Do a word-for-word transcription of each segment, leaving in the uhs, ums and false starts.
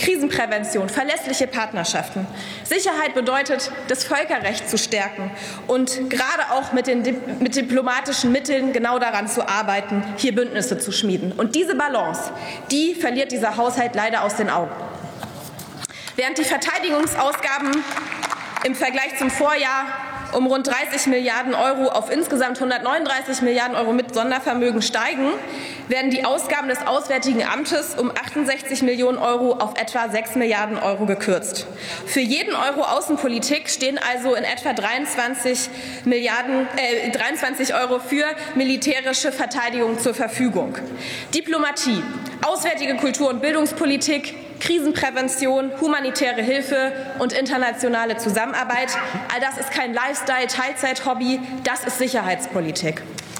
Krisenprävention, verlässliche Partnerschaften. Sicherheit bedeutet, das Völkerrecht zu stärken und gerade auch mit den mit diplomatischen Mitteln genau daran zu arbeiten, hier Bündnisse zu schmieden. Und diese Balance, die verliert dieser Haushalt leider aus den Augen. Während die Verteidigungsausgaben im Vergleich zum Vorjahr um rund dreißig Milliarden Euro auf insgesamt hundertneununddreißig Milliarden Euro mit Sondervermögen steigen, werden die Ausgaben des Auswärtigen Amtes um achtundsechzig Millionen Euro auf etwa sechs Milliarden Euro gekürzt. Für jeden Euro Außenpolitik stehen also in etwa dreiundzwanzig Milliarden, äh, dreiundzwanzig Euro für militärische Verteidigung zur Verfügung. Diplomatie, auswärtige Kultur- und Bildungspolitik, Krisenprävention, humanitäre Hilfe und internationale Zusammenarbeit. All das ist kein Lifestyle-Teilzeit-Hobby, das ist Sicherheitspolitik.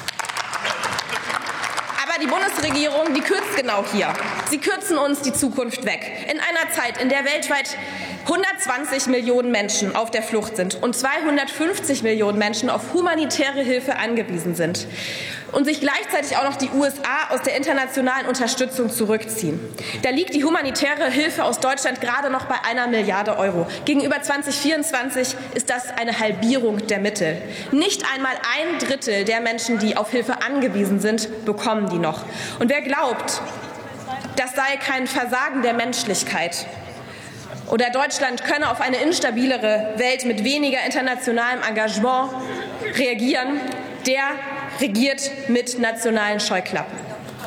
Aber die Bundesregierung, die kürzt genau hier. Sie kürzen uns die Zukunft weg. In einer Zeit, in der weltweit hundertzwanzig Millionen Menschen auf der Flucht sind und zweihundertfünfzig Millionen Menschen auf humanitäre Hilfe angewiesen sind und sich gleichzeitig auch noch die U S A aus der internationalen Unterstützung zurückziehen. Da liegt die humanitäre Hilfe aus Deutschland gerade noch bei einer Milliarde Euro. Gegenüber zweitausendvierundzwanzig ist das eine Halbierung der Mittel. Nicht einmal ein Drittel der Menschen, die auf Hilfe angewiesen sind, bekommen die noch. Und wer glaubt, das sei kein Versagen der Menschlichkeit oder Deutschland könne auf eine instabilere Welt mit weniger internationalem Engagement reagieren, der regiert mit nationalen Scheuklappen.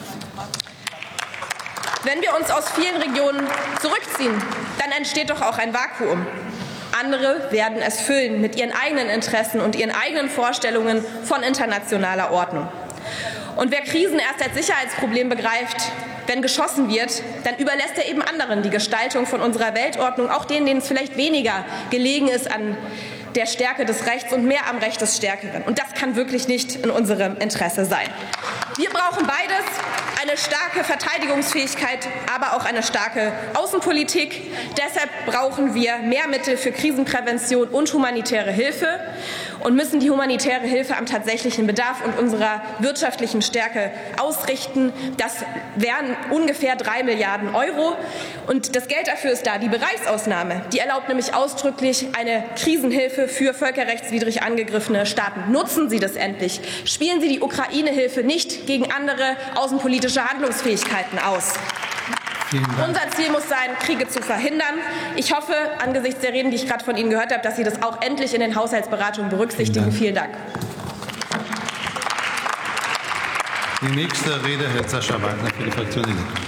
Wenn wir uns aus vielen Regionen zurückziehen, dann entsteht doch auch ein Vakuum. Andere werden es füllen mit ihren eigenen Interessen und ihren eigenen Vorstellungen von internationaler Ordnung. Und wer Krisen erst als Sicherheitsproblem begreift, wenn geschossen wird, dann überlässt er eben anderen die Gestaltung von unserer Weltordnung, auch denen, denen es vielleicht weniger gelegen ist an der Stärke des Rechts und mehr am Recht des Stärkeren. Und das kann wirklich nicht in unserem Interesse sein. Wir brauchen beides, eine starke Verteidigungsfähigkeit, aber auch eine starke Außenpolitik. Deshalb brauchen wir mehr Mittel für Krisenprävention und humanitäre Hilfe und müssen die humanitäre Hilfe am tatsächlichen Bedarf und unserer wirtschaftlichen Stärke ausrichten. Das wären ungefähr drei Milliarden Euro. Und das Geld dafür ist da. Die Bereichsausnahme, die erlaubt nämlich ausdrücklich eine Krisenhilfe für völkerrechtswidrig angegriffene Staaten. Nutzen Sie das endlich. Spielen Sie die Ukraine-Hilfe nicht gegen andere außenpolitische Handlungsfähigkeiten aus. Unser Ziel muss sein, Kriege zu verhindern. Ich hoffe, angesichts der Reden, die ich gerade von Ihnen gehört habe, dass Sie das auch endlich in den Haushaltsberatungen berücksichtigen. Vielen Dank. Die nächste Rede hält Sascha Wagner für die Fraktion Die Linke.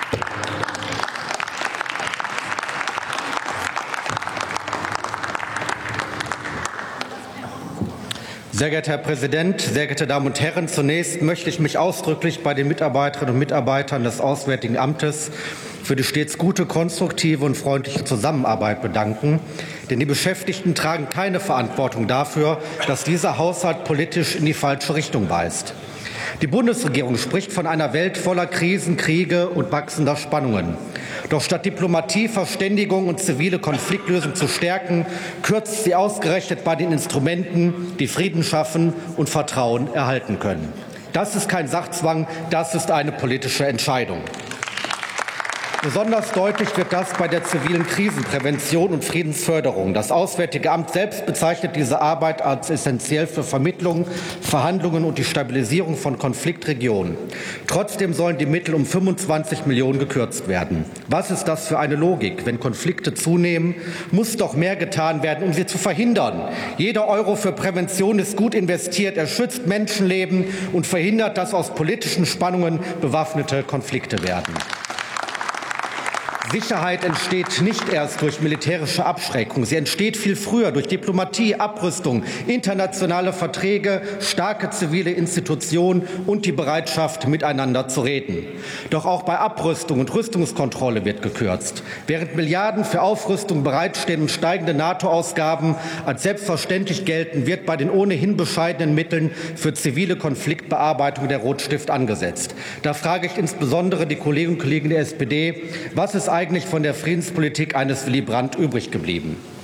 Sehr geehrter Herr Präsident, sehr geehrte Damen und Herren! Zunächst möchte ich mich ausdrücklich bei den Mitarbeiterinnen und Mitarbeitern des Auswärtigen Amtes für die stets gute, konstruktive und freundliche Zusammenarbeit bedanken. Denn die Beschäftigten tragen keine Verantwortung dafür, dass dieser Haushalt politisch in die falsche Richtung weist. Die Bundesregierung spricht von einer Welt voller Krisen, Kriege und wachsender Spannungen. Doch statt Diplomatie, Verständigung und zivile Konfliktlösung zu stärken, kürzt sie ausgerechnet bei den Instrumenten, die Frieden schaffen und Vertrauen erhalten können. Das ist kein Sachzwang, das ist eine politische Entscheidung. Besonders deutlich wird das bei der zivilen Krisenprävention und Friedensförderung. Das Auswärtige Amt selbst bezeichnet diese Arbeit als essentiell für Vermittlung, Verhandlungen und die Stabilisierung von Konfliktregionen. Trotzdem sollen die Mittel um fünfundzwanzig Millionen gekürzt werden. Was ist das für eine Logik? Wenn Konflikte zunehmen, muss doch mehr getan werden, um sie zu verhindern. Jeder Euro für Prävention ist gut investiert. Er schützt Menschenleben und verhindert, dass aus politischen Spannungen bewaffnete Konflikte werden. Sicherheit entsteht nicht erst durch militärische Abschreckung. Sie entsteht viel früher durch Diplomatie, Abrüstung, internationale Verträge, starke zivile Institutionen und die Bereitschaft, miteinander zu reden. Doch auch bei Abrüstung und Rüstungskontrolle wird gekürzt. Während Milliarden für Aufrüstung bereitstehen und steigende NATO-Ausgaben als selbstverständlich gelten, wird bei den ohnehin bescheidenen Mitteln für zivile Konfliktbearbeitung der Rotstift angesetzt. Da frage ich insbesondere die Kolleginnen und Kollegen der S P D, was ist eigentlich von der Friedenspolitik eines Willy Brandt übrig geblieben?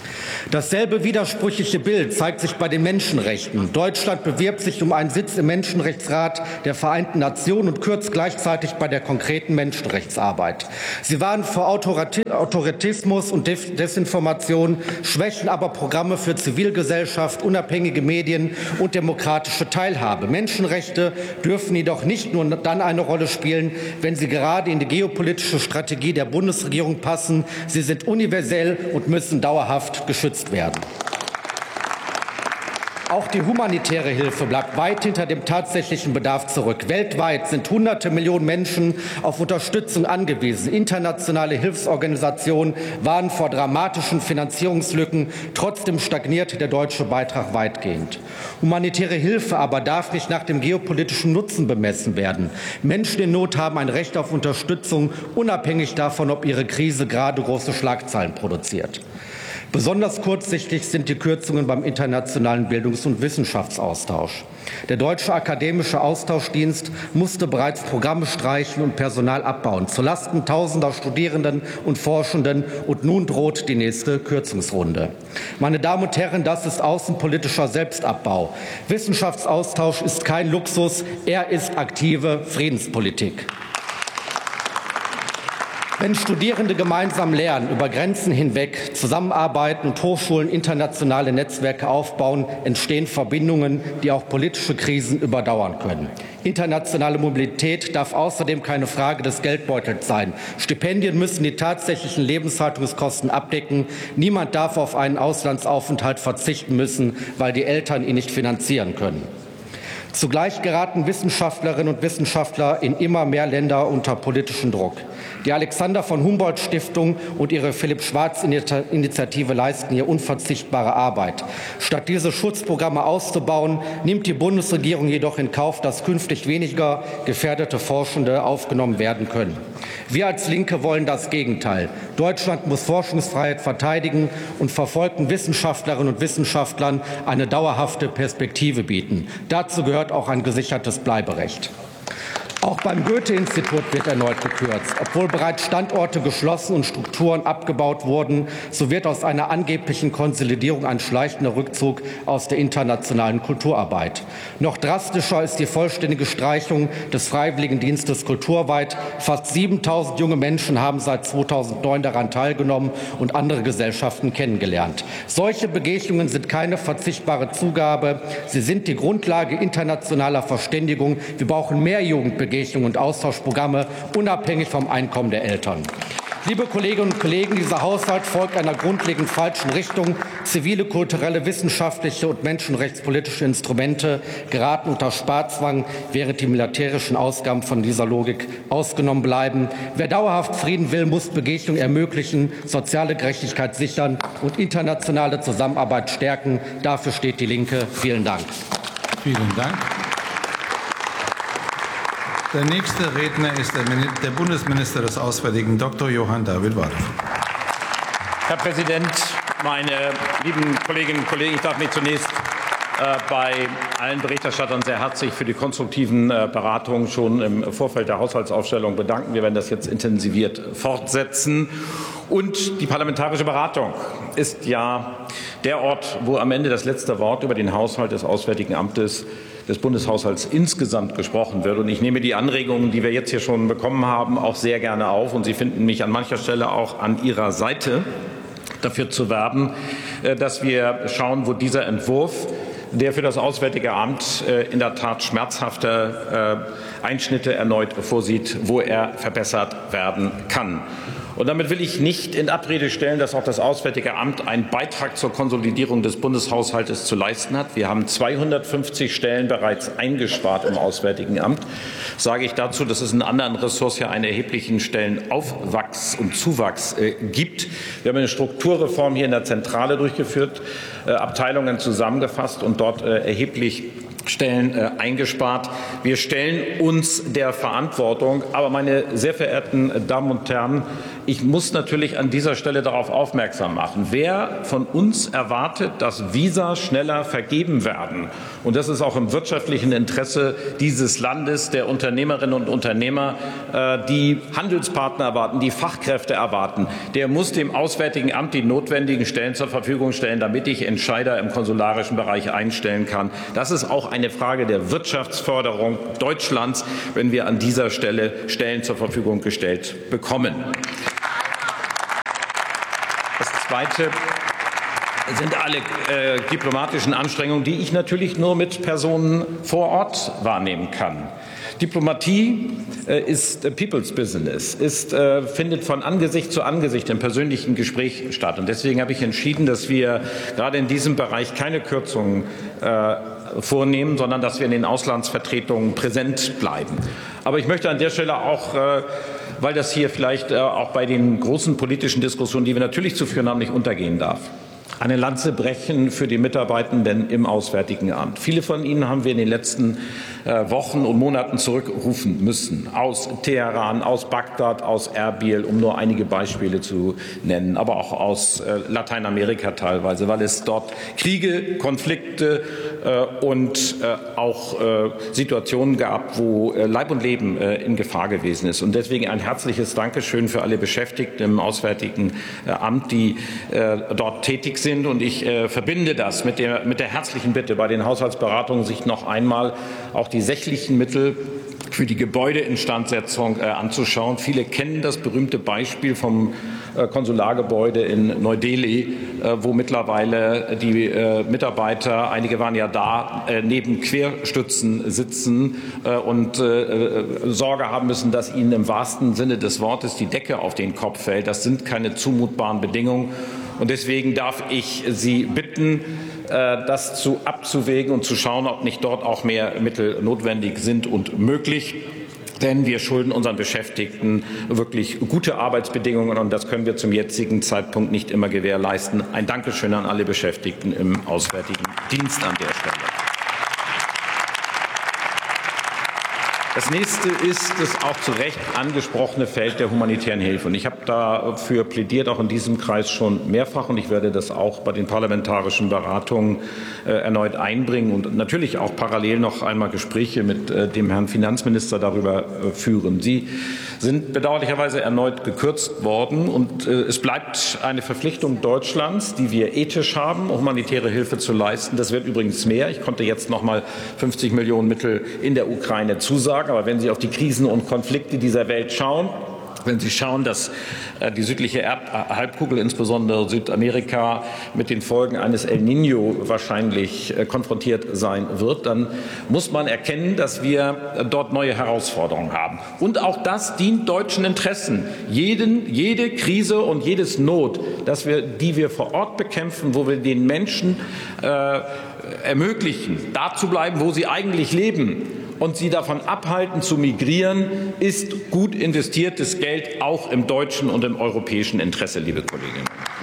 Dasselbe widersprüchliche Bild zeigt sich bei den Menschenrechten. Deutschland bewirbt sich um einen Sitz im Menschenrechtsrat der Vereinten Nationen und kürzt gleichzeitig bei der konkreten Menschenrechtsarbeit. Sie warnen vor Autoritismus und Desinformation, schwächen aber Programme für Zivilgesellschaft, unabhängige Medien und demokratische Teilhabe. Menschenrechte dürfen jedoch nicht nur dann eine Rolle spielen, wenn sie gerade in die geopolitische Strategie der Bundesregierung passen. Sie sind universell und müssen dauerhaft geschützt werden. Auch die humanitäre Hilfe bleibt weit hinter dem tatsächlichen Bedarf zurück. Weltweit sind hunderte Millionen Menschen auf Unterstützung angewiesen. Internationale Hilfsorganisationen warnen vor dramatischen Finanzierungslücken. Trotzdem stagniert der deutsche Beitrag weitgehend. Humanitäre Hilfe aber darf nicht nach dem geopolitischen Nutzen bemessen werden. Menschen in Not haben ein Recht auf Unterstützung, unabhängig davon, ob ihre Krise gerade große Schlagzeilen produziert. Besonders kurzsichtig sind die Kürzungen beim internationalen Bildungs- und Wissenschaftsaustausch. Der Deutsche Akademische Austauschdienst musste bereits Programme streichen und Personal abbauen, zulasten tausender Studierenden und Forschenden, und nun droht die nächste Kürzungsrunde. Meine Damen und Herren, das ist außenpolitischer Selbstabbau. Wissenschaftsaustausch ist kein Luxus, er ist aktive Friedenspolitik. Wenn Studierende gemeinsam lernen, über Grenzen hinweg zusammenarbeiten und Hochschulen internationale Netzwerke aufbauen, entstehen Verbindungen, die auch politische Krisen überdauern können. Internationale Mobilität darf außerdem keine Frage des Geldbeutels sein. Stipendien müssen die tatsächlichen Lebenshaltungskosten abdecken. Niemand darf auf einen Auslandsaufenthalt verzichten müssen, weil die Eltern ihn nicht finanzieren können. Zugleich geraten Wissenschaftlerinnen und Wissenschaftler in immer mehr Länder unter politischen Druck. Die Alexander von Humboldt Stiftung und ihre Philipp-Schwarz-Initiative leisten hier unverzichtbare Arbeit. Statt diese Schutzprogramme auszubauen, nimmt die Bundesregierung jedoch in Kauf, dass künftig weniger gefährdete Forschende aufgenommen werden können. Wir als Linke wollen das Gegenteil. Deutschland muss Forschungsfreiheit verteidigen und verfolgten Wissenschaftlerinnen und Wissenschaftlern eine dauerhafte Perspektive bieten. Dazu gehört auch ein gesichertes Bleiberecht. Auch beim Goethe-Institut wird erneut gekürzt. Obwohl bereits Standorte geschlossen und Strukturen abgebaut wurden, so wird aus einer angeblichen Konsolidierung ein schleichender Rückzug aus der internationalen Kulturarbeit. Noch drastischer ist die vollständige Streichung des Freiwilligendienstes kulturweit. Fast siebentausend junge Menschen haben seit zweitausendneun daran teilgenommen und andere Gesellschaften kennengelernt. Solche Begegnungen sind keine verzichtbare Zugabe. Sie sind die Grundlage internationaler Verständigung. Wir brauchen mehr Jugendbegegnungen und Austauschprogramme, unabhängig vom Einkommen der Eltern. Liebe Kolleginnen und Kollegen, dieser Haushalt folgt einer grundlegend falschen Richtung. Zivile, kulturelle, wissenschaftliche und menschenrechtspolitische Instrumente geraten unter Sparzwang, während die militärischen Ausgaben von dieser Logik ausgenommen bleiben. Wer dauerhaft Frieden will, muss Begegnungen ermöglichen, soziale Gerechtigkeit sichern und internationale Zusammenarbeit stärken. Dafür steht die Linke. Vielen Dank. Vielen Dank. Der nächste Redner ist der Bundesminister des Auswärtigen, Doktor Johann David Walch. Herr Präsident, meine lieben Kolleginnen und Kollegen! Ich darf mich zunächst äh, bei allen Berichterstattern sehr herzlich für die konstruktiven äh, Beratungen schon im Vorfeld der Haushaltsaufstellung bedanken. Wir werden das jetzt intensiviert fortsetzen. Und die parlamentarische Beratung ist ja der Ort, wo am Ende das letzte Wort über den Haushalt des Auswärtigen Amtes des Bundeshaushalts insgesamt gesprochen wird. Und ich nehme die Anregungen, die wir jetzt hier schon bekommen haben, auch sehr gerne auf. Und Sie finden mich an mancher Stelle auch an Ihrer Seite, dafür zu werben, dass wir schauen, wo dieser Entwurf, der für das Auswärtige Amt in der Tat schmerzhafte Einschnitte erneut vorsieht, wo er verbessert werden kann. Und damit will ich nicht in Abrede stellen, dass auch das Auswärtige Amt einen Beitrag zur Konsolidierung des Bundeshaushaltes zu leisten hat. Wir haben zweihundertfünfzig Stellen bereits eingespart im Auswärtigen Amt. Sage ich dazu, dass es in anderen Ressorts ja einen erheblichen Stellenaufwachs und Zuwachs äh, gibt. Wir haben eine Strukturreform hier in der Zentrale durchgeführt, äh, Abteilungen zusammengefasst und dort äh, erheblich Stellen äh, eingespart. Wir stellen uns der Verantwortung. Aber, meine sehr verehrten Damen und Herren, ich muss natürlich an dieser Stelle darauf aufmerksam machen. Wer von uns erwartet, dass Visa schneller vergeben werden, und das ist auch im wirtschaftlichen Interesse dieses Landes, der Unternehmerinnen und Unternehmer, die Handelspartner erwarten, die Fachkräfte erwarten, der muss dem Auswärtigen Amt die notwendigen Stellen zur Verfügung stellen, damit ich Entscheider im konsularischen Bereich einstellen kann. Das ist auch eine Frage der Wirtschaftsförderung Deutschlands, wenn wir an dieser Stelle Stellen zur Verfügung gestellt bekommen. Das Zweite sind alle äh, diplomatischen Anstrengungen, die ich natürlich nur mit Personen vor Ort wahrnehmen kann. Diplomatie äh, ist äh, People's Business, ist, äh, findet von Angesicht zu Angesicht im persönlichen Gespräch statt. Und deswegen habe ich entschieden, dass wir gerade in diesem Bereich keine Kürzungen äh, vornehmen, sondern dass wir in den Auslandsvertretungen präsent bleiben. Aber ich möchte an der Stelle auch, äh, weil das hier vielleicht äh, auch bei den großen politischen Diskussionen, die wir natürlich zu führen haben, nicht untergehen darf, eine Lanze brechen für die Mitarbeitenden im Auswärtigen Amt. Viele von Ihnen haben wir in den letzten äh, Wochen und Monaten zurückrufen müssen. Aus Teheran, aus Bagdad, aus Erbil, um nur einige Beispiele zu nennen, aber auch aus äh, Lateinamerika teilweise, weil es dort Kriege, Konflikte äh, und äh, auch äh, Situationen gab, wo äh, Leib und Leben äh, in Gefahr gewesen ist. Und deswegen ein herzliches Dankeschön für alle Beschäftigten im Auswärtigen äh, Amt, die äh, dort tätig sind. sind. Und ich äh, verbinde das mit der, mit der herzlichen Bitte, bei den Haushaltsberatungen sich noch einmal auch die sächlichen Mittel für die Gebäudeinstandsetzung äh, anzuschauen. Viele kennen das berühmte Beispiel vom äh, Konsulargebäude in Neu-Delhi, äh, wo mittlerweile die äh, Mitarbeiter, einige waren ja da, äh, neben Querstützen sitzen äh, und äh, Sorge haben müssen, dass ihnen im wahrsten Sinne des Wortes die Decke auf den Kopf fällt. Das sind keine zumutbaren Bedingungen. Und deswegen darf ich Sie bitten, das zu abzuwägen und zu schauen, ob nicht dort auch mehr Mittel notwendig sind und möglich. Denn wir schulden unseren Beschäftigten wirklich gute Arbeitsbedingungen, und das können wir zum jetzigen Zeitpunkt nicht immer gewährleisten. Ein Dankeschön an alle Beschäftigten im Auswärtigen Dienst an der Stelle. Das nächste ist das auch zu Recht angesprochene Feld der humanitären Hilfe. Und ich habe dafür plädiert, auch in diesem Kreis schon mehrfach, und ich werde das auch bei den parlamentarischen Beratungen äh, erneut einbringen und natürlich auch parallel noch einmal Gespräche mit äh, dem Herrn Finanzminister darüber äh, führen. Sie sind bedauerlicherweise erneut gekürzt worden, und äh, es bleibt eine Verpflichtung Deutschlands, die wir ethisch haben, humanitäre Hilfe zu leisten. Das wird übrigens mehr. Ich konnte jetzt noch mal fünfzig Millionen Mittel in der Ukraine zusagen. Aber wenn Sie auf die Krisen und Konflikte dieser Welt schauen, wenn Sie schauen, dass die südliche Erdhalbkugel, insbesondere Südamerika, mit den Folgen eines El Niño wahrscheinlich konfrontiert sein wird, dann muss man erkennen, dass wir dort neue Herausforderungen haben. Und auch das dient deutschen Interessen. Jeden, jede Krise und jedes Not, dass wir, die wir vor Ort bekämpfen, wo wir den Menschen äh, ermöglichen, da zu bleiben, wo sie eigentlich leben, und sie davon abhalten zu migrieren, ist gut investiertes Geld, auch im deutschen und im europäischen Interesse, liebe Kolleginnen und Kollegen.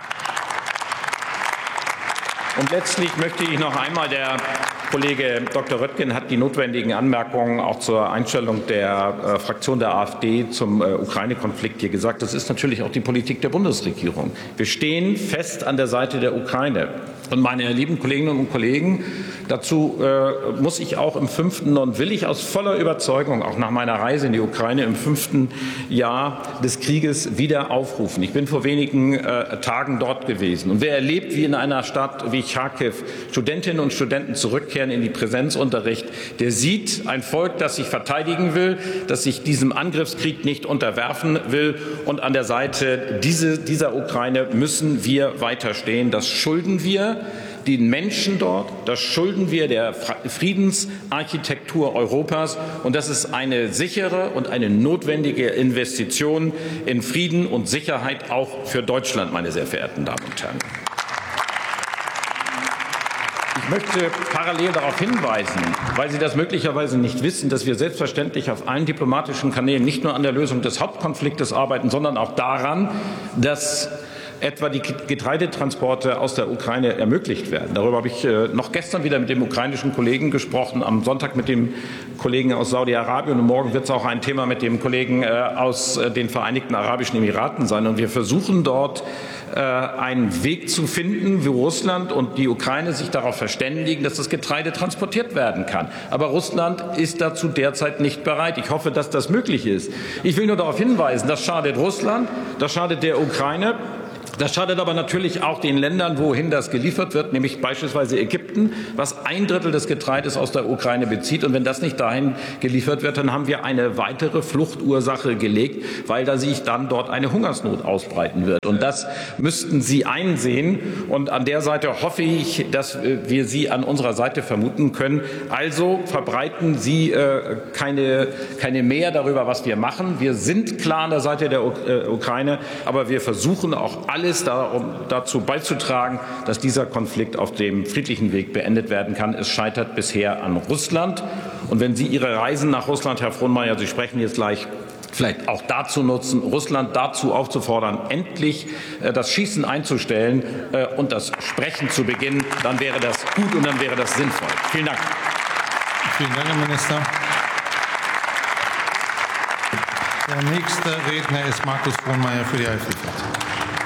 Und letztlich möchte ich noch einmal, der Kollege Doktor Röttgen hat die notwendigen Anmerkungen auch zur Einstellung der äh, Fraktion der AfD zum äh, Ukraine-Konflikt hier gesagt. Das ist natürlich auch die Politik der Bundesregierung. Wir stehen fest an der Seite der Ukraine. Und meine lieben Kolleginnen und Kollegen, dazu äh, muss ich auch im fünften und will ich aus voller Überzeugung auch nach meiner Reise in die Ukraine im fünften Jahr des Krieges wieder aufrufen. Ich bin vor wenigen äh, Tagen dort gewesen. Und wer erlebt, wie in einer Stadt wie Charkiw Studentinnen und Studenten zurückkehren in die Präsenzunterricht, der sieht ein Volk, das sich verteidigen will, das sich diesem Angriffskrieg nicht unterwerfen will. Und an der Seite diese, dieser Ukraine müssen wir weiterstehen. Das schulden wir den Menschen dort, das schulden wir der Friedensarchitektur Europas, und das ist eine sichere und eine notwendige Investition in Frieden und Sicherheit auch für Deutschland, meine sehr verehrten Damen und Herren. Ich möchte parallel darauf hinweisen, weil Sie das möglicherweise nicht wissen, dass wir selbstverständlich auf allen diplomatischen Kanälen nicht nur an der Lösung des Hauptkonfliktes arbeiten, sondern auch daran, dass etwa die Getreidetransporte aus der Ukraine ermöglicht werden. Darüber habe ich noch gestern wieder mit dem ukrainischen Kollegen gesprochen, am Sonntag mit dem Kollegen aus Saudi-Arabien und morgen wird es auch ein Thema mit dem Kollegen aus den Vereinigten Arabischen Emiraten sein. Und wir versuchen dort einen Weg zu finden, wo Russland und die Ukraine sich darauf verständigen, dass das Getreide transportiert werden kann. Aber Russland ist dazu derzeit nicht bereit. Ich hoffe, dass das möglich ist. Ich will nur darauf hinweisen, das schadet Russland, das schadet der Ukraine. Das schadet aber natürlich auch den Ländern, wohin das geliefert wird, nämlich beispielsweise Ägypten, was ein Drittel des Getreides aus der Ukraine bezieht. Und wenn das nicht dahin geliefert wird, dann haben wir eine weitere Fluchtursache gelegt, weil da sich dann dort eine Hungersnot ausbreiten wird. Und das müssten Sie einsehen. Und an der Seite hoffe ich, dass wir Sie an unserer Seite vermuten können. Also verbreiten Sie äh, keine, keine mehr darüber, was wir machen. Wir sind klar an der Seite der äh, Ukraine, aber wir versuchen auch alle alles dazu beizutragen, dass dieser Konflikt auf dem friedlichen Weg beendet werden kann. Es scheitert bisher an Russland. Und wenn Sie Ihre Reisen nach Russland, Herr Frohnmayer, Sie sprechen jetzt gleich, vielleicht auch dazu nutzen, Russland dazu aufzufordern, endlich äh, das Schießen einzustellen äh, und das Sprechen zu beginnen, dann wäre das gut und dann wäre das sinnvoll. Vielen Dank. Vielen Dank, Herr Minister. Der nächste Redner ist Markus Frohnmayer für die AfD-Fraktion.